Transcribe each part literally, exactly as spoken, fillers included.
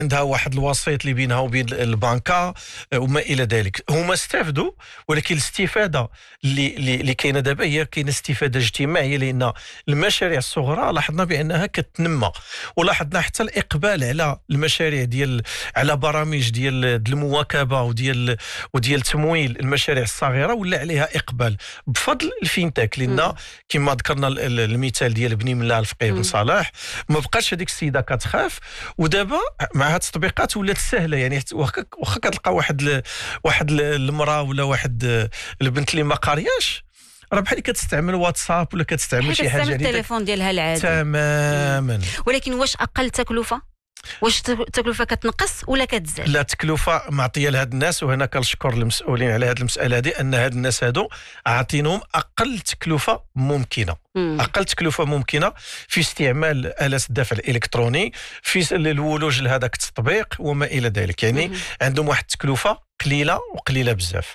عندها واحد الوسيط اللي بينها وبين البنكه وما الى ذلك. هما استفدوا، ولكن الاستفاده اللي اللي كاينه دابا هي كاينه استفاده اجتماعيه، لان المشاريع الصغرى لاحظنا بانها كتنمى، ولاحظنا حتى الاقبال على المشاريع ديال على برامج ديال المواكبه وديال وديال تمويل المشاريع الصغيره ولا عليها اقبال بفضل الفينتك. لان كما ذكرنا المثال ديال بني ملا الفقيه بن صلاح، ما بقاش هذيك السيده كتخاف، ودابا مع هاد التطبيقات ولات سهله. يعني واخا واخا كتلقى واحد ل... واحد المراه ولا واحد البنت اللي ما قارياش، راه بحال كتستعمل واتساب ولا كتستعمل شي حاجه ديال التليفون ديالها العادي تماما. ولكن واش اقل تكلفه؟ واش التكلفه كتنقص ولا كتزاد؟ لا، التكلفه معطيه لهاد الناس، وهنا كنشكر المسؤولين على هاد المساله هذه، ان هاد الناس هادو عاطينهم اقل تكلفه ممكنه. مم. اقل تكلفه ممكنه في استعمال آلات الدفع الالكتروني، في الولوج لهذاك التطبيق وما الى ذلك. يعني مم. عندهم واحد التكلفه قليله وقليله بزاف.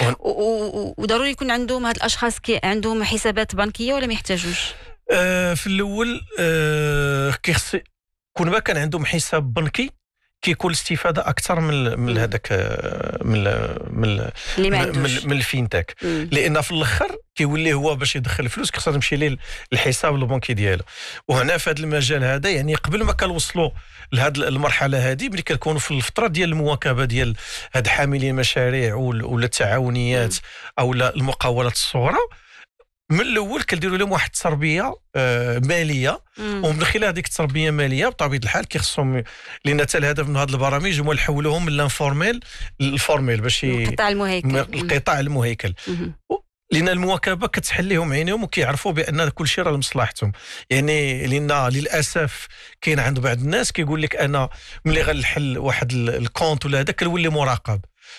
وضروري يكون عندهم هاد الاشخاص كي عندهم حسابات بنكيه ولا ما يحتاجوش؟ آه في الاول آه كيخص كون ما كان عندهم حساب بنكي كيكون الاستفاده اكثر من من هذاك من من من, من الفينتك، لان في الاخر كيولي هو باش يدخل الفلوس كيخصها تمشي ليه الحساب البنكي ديالو. وهنا في هذا المجال هذا، يعني قبل ما كنوصلوا لهذه المرحله هذه، ملي كنكونوا في الفتره ديال المواكبه ديال هاد حاملين المشاريع ولا التعاونيات او المقاولات الصغرى، من الاول كنديروا لهم واحد التربيه آه ماليه، ومن خلال هذيك التربيه الماليه بطبيعه الحال كيخصهم، لان حتى الهدف من هذه البرامج هو نحولوهم من الانفورميل للفورميل باش القطاع المهيكل القطاع المهيكل. لان المواكبه كتحل لهم عينيهم وكيعرفوا بان كل شيء راه لمصلحتهم. يعني لان للاسف كاين عند بعض الناس كيقول لك انا ملي غنحل واحد الكونت ولا هذا كنولي مراقب.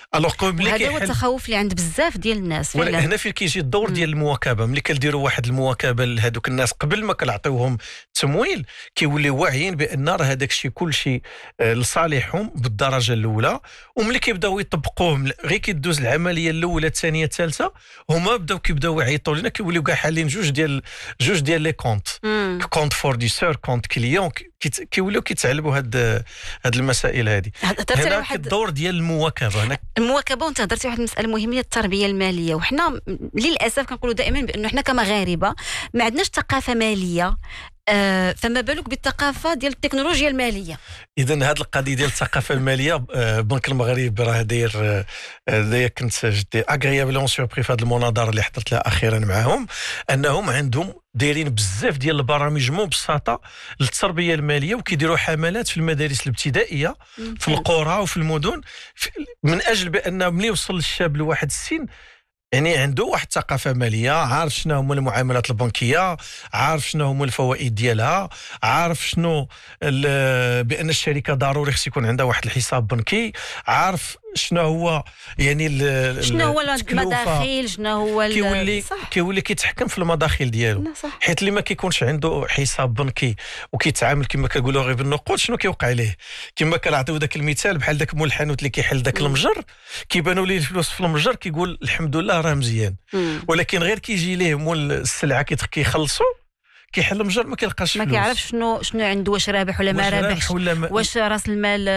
هذا هو التخوف اللي عند بزاف ديال الناس فعلا. هنا فين كيجي الدور ديال المواكبه. ملي كنديروا واحد المواكبه لهذوك الناس قبل ما كنعطيوهم التمويل، كيوليو واعيين بان راه هذاك الشيء كل شيء لصالحهم بالدرجه الاولى. وملي كيبداو يطبقوهم غير كيدوز العمليه الاولى الثانيه الثالثه، هما بداو كيبداو يعيطوا لنا، كيوليو كاع حالين جوج ديال جوج ديال لي كونت، كونت فورديسور كونت كليون، كيوليو كيتعلبوا هاد هاد المسائل هذه. هنا الدور ديال المواكبه. هنا المواكبه، وانت هضرتي واحد المساله مهمه، التربيه الماليه. وحنا للاسف كنقولوا دائما بانه حنا كمغاربه ما عندناش ثقافه ماليه، آه فما بالك بالثقافه ديال التكنولوجيا الماليه. اذا هذه القضيه ديال الثقافه الماليه، آه بنك المغرب راه داير آه داير كنت جدي اغريابلون سوربري في هذه المناظره اللي حضرت لها اخيرا معهم، انهم عندهم دايرين بزاف ديال البرامج مبسطه للتربيه الماليه، وكيديروا حملات في المدارس الابتدائيه في القرى وفي المدن، من اجل بان ملي يوصل الشاب لواحد السن يعني عنده واحد الثقافه ماليه، عارف شنو هما المعاملات البنكيه، عارف شنو هما الفوائد ديالها، عارف شنو بان الشركه ضروري خص يكون عندها واحد الحساب بنكي، عارف شنو هو يعني شنو هو المداخيل، شنو هو كيولي كيولي كيتحكم في المداخيل ديالو. حيت اللي ما كيكونش عنده حساب بنكي وكيتعامل كما كنقولوا غير بالنقود، شنو كيوقع ليه؟ كما كنعطيو ذاك المثال بحال ذاك مول الحانوت اللي كيحل ذاك المجر، كيبانوا ليه الفلوس في المجر كيقول الحمد لله راه مزيان، ولكن غير كيجي ليه مول السلعه كيخلصوا كيحل المجر ما كيلقاش فلوس، ما كيعرفش شنو شنو عنده، واش رابح ولا ما رابحش، ما... واش راس المال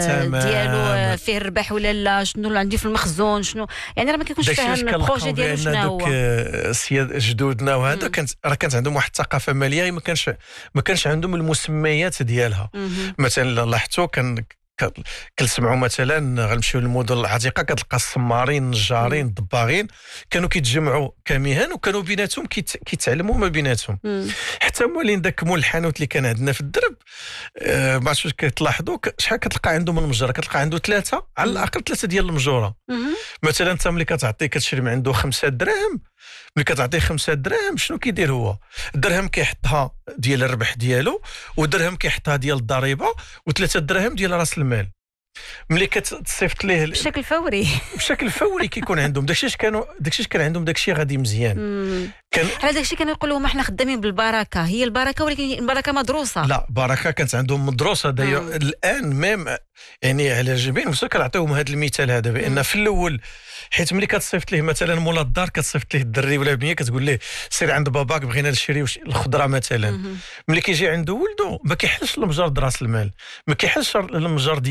ديالو فيه الربح ولا لا، شنو اللي عندي في المخزون، شنو يعني راه ما كيكونش فاهم البروجي ديالو شنو هو. السياد جدودنا وهذا كانت راه كانت عندهم واحد الثقافه ماليه، ما كانش ما كانش عندهم المسميات ديالها. مثلا لاحظتوا كان كنسمعوا مثلا غنمشيو للمدن العتيقه كتلقى السمارين النجارين الضباغين كانوا كيتجمعوا كمهن وكانوا بيناتهم كيتعلموا ما بيناتهم. حتى مولين داك مول الحانوت اللي كان عندنا في الدرب، آه ما عرفتش كتلاحظوا شحال كتلقى عنده من مجره، كتلقى عنده ثلاثه على الاقل ثلاثه ديال المجوره. مثلا انت ملي كتعطي كتشري من عنده خمسة دراهم، ملي كتعطيه خمسة دراهم شنو كيدير هو؟ الدرهم كيحطها ديال الربح ديالو، ودرهم كيحطها ديال الضريبه، وثلاثه دراهم ديال راس المال. ملي كتصيفط ليه بشكل فوري بشكل فوري كيكون عندهم داكشي اش كانوا داكشي اش كان عندهم داكشي غادي مزيان. كان على داكشي كانوا يقولوا هما حنا خدامين بالبركه، هي البركه ولكن البركه مدروسه. لا بركه كانت عندهم مدروسه داير الان ميم يعني على جبين وصل كنعطيوهم هذا المثال هذا بان في الاول حيت ملي كتصيفط ليه مثلا مولا الدار كتصيفط ليه الدري ولا بنيه كتقول ليه سير عند باباك بغينا نشريو الخضره مثلا، ملي كيجي عنده ولده ما كيحلش لمجرد راس المال، ما كيحلش لمجرد